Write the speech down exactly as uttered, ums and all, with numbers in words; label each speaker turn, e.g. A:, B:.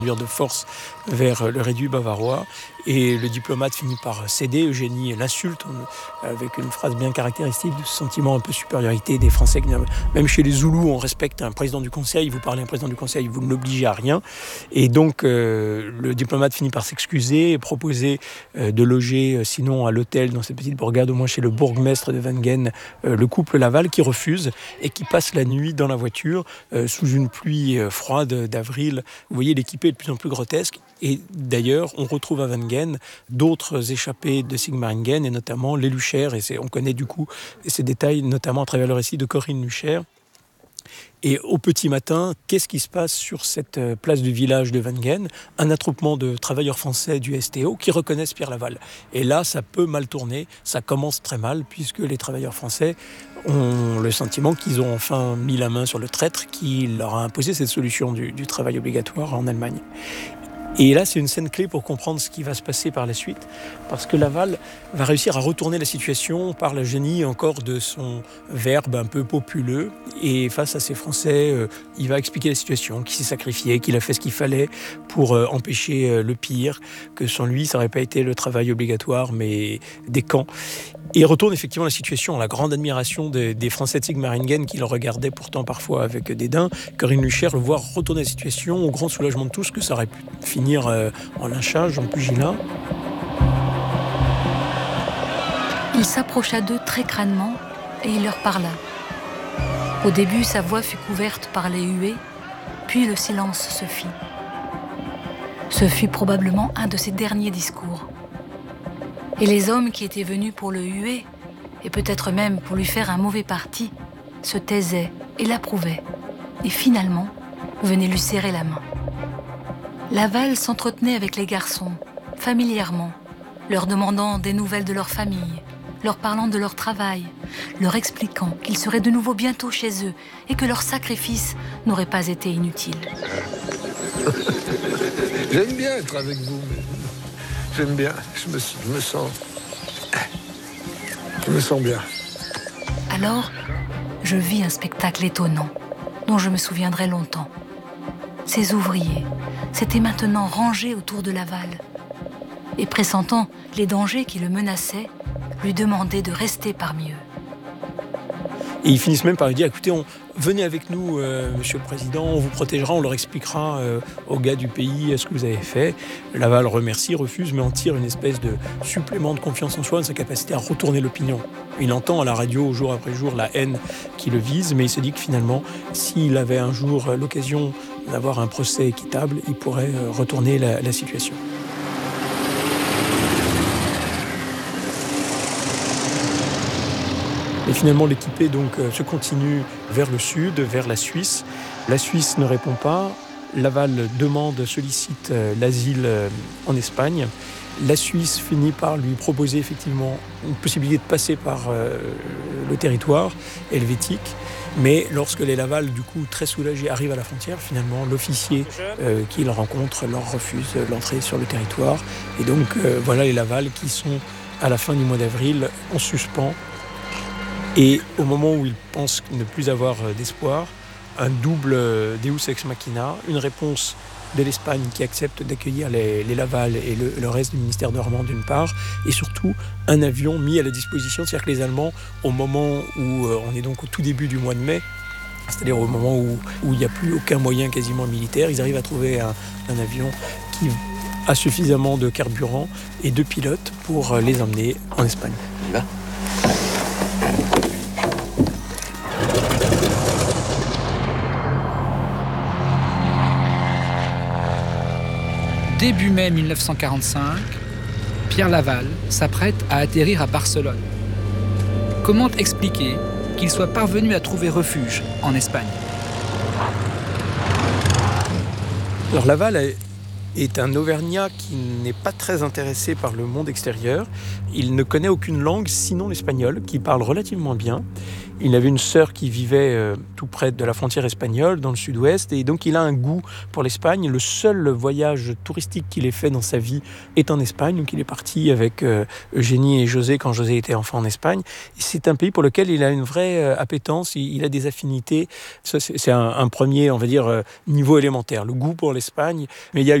A: de force vers le réduit bavarois et le diplomate finit par céder. Eugénie l'insulte avec une phrase bien caractéristique de ce sentiment un peu de supériorité des Français. Même chez les Zoulous, on respecte un président du conseil, vous parlez à un président du conseil, vous ne l'obligez à rien. Et donc euh, le diplomate finit par s'excuser et proposer euh, de loger euh, sinon à l'hôtel dans cette petite bourgade, au moins chez le bourgmestre de Wengen, euh, le couple Laval qui refuse et qui passe la nuit dans la voiture euh, sous une pluie euh, froide d'avril. Vous voyez, l'équipée est de plus en plus grotesque. Et d'ailleurs, on retrouve à Wengen d'autres échappés de Sigmaringen, et notamment les Luchaire. Et c'est, on connaît du coup ces détails, notamment à travers le récit de Corinne Luchaire. Et au petit matin, qu'est-ce qui se passe sur cette place du village de Wengen ? Un attroupement de travailleurs français du S T O qui reconnaissent Pierre Laval. Et là, ça peut mal tourner, ça commence très mal, puisque les travailleurs français ont le sentiment qu'ils ont enfin mis la main sur le traître qui leur a imposé cette solution du, du travail obligatoire en Allemagne. Et là, c'est une scène clé pour comprendre ce qui va se passer par la suite, parce que Laval va réussir à retourner la situation par le génie encore de son verbe un peu populeux. Et face à ces Français, euh, il va expliquer la situation, qu'il s'est sacrifié, qu'il a fait ce qu'il fallait pour euh, empêcher euh, le pire, que sans lui, ça n'aurait pas été le travail obligatoire, mais des camps. Et il retourne effectivement la situation à la grande admiration des, des Français de Sigmaringen qui le regardaient pourtant parfois avec dédain. Corinne Luchaire le voit retourner la situation au grand soulagement de tous, que ça aurait pu finir euh, en lynchage, en pugilat.
B: Il s'approcha d'eux très crânement et il leur parla. Au début, sa voix fut couverte par les huées, puis le silence se fit. Ce fut probablement un de ses derniers discours. Et les hommes qui étaient venus pour le huer, et peut-être même pour lui faire un mauvais parti, se taisaient et l'approuvaient, et finalement venaient lui serrer la main. Laval s'entretenait avec les garçons, familièrement, leur demandant des nouvelles de leur famille, leur parlant de leur travail, leur expliquant qu'ils seraient de nouveau bientôt chez eux et que leur sacrifice n'aurait pas été inutile.
C: J'aime bien être avec vous. J'aime bien, je me, je me sens... Je me sens bien.
B: Alors, je vis un spectacle étonnant, dont je me souviendrai longtemps. Ces ouvriers s'étaient maintenant rangés autour de Laval, et pressentant les dangers qui le menaçaient, lui demandaient de rester parmi eux.
A: Et ils finissent même par lui dire, écoutez, on, venez avec nous, euh, monsieur le président, on vous protégera, on leur expliquera euh, aux gars du pays ce que vous avez fait. Laval remercie, refuse, mais en tire une espèce de supplément de confiance en soi, de sa capacité à retourner l'opinion. Il entend à la radio, jour après jour, la haine qui le vise, mais il se dit que finalement, s'il avait un jour l'occasion d'avoir un procès équitable, il pourrait euh, retourner la, la situation. Et finalement, l'équipée donc, euh, se continue vers le sud, vers la Suisse. La Suisse ne répond pas. Laval demande, sollicite euh, l'asile euh, en Espagne. La Suisse finit par lui proposer effectivement une possibilité de passer par euh, le territoire helvétique. Mais lorsque les Laval, du coup, très soulagés, arrivent à la frontière, finalement, l'officier euh, qu'ils rencontrent leur refuse l'entrée sur le territoire. Et donc, euh, voilà les Laval qui sont, à la fin du mois d'avril, en suspens. Et au moment où ils pensent ne plus avoir d'espoir, un double Deus ex machina, une réponse de l'Espagne qui accepte d'accueillir les, les Laval et le, le reste du ministère normand d'une part, et surtout un avion mis à la disposition, c'est-à-dire que les Allemands, au moment où euh, on est donc au tout début du mois de mai, c'est-à-dire au moment où, où il n'y a plus aucun moyen quasiment militaire, ils arrivent à trouver un, un avion qui a suffisamment de carburant et de pilotes pour les emmener en Espagne.
D: On y va ?
E: Début mai mille neuf cent quarante-cinq, Pierre Laval s'apprête à atterrir à Barcelone. Comment expliquer qu'il soit parvenu à trouver refuge en Espagne ?
A: Alors Laval est un Auvergnat qui n'est pas très intéressé par le monde extérieur. Il ne connaît aucune langue sinon l'espagnol, qu'il parle relativement bien. Il avait une sœur qui vivait euh, tout près de la frontière espagnole, dans le sud-ouest, et donc il a un goût pour l'Espagne. Le seul voyage touristique qu'il ait fait dans sa vie est en Espagne. Donc il est parti avec euh, Eugénie et José quand José était enfant en Espagne. Et c'est un pays pour lequel il a une vraie euh, appétence, il, il a des affinités. Ça, c'est, c'est un, un premier, on va dire, euh, niveau élémentaire, le goût pour l'Espagne. Mais il y a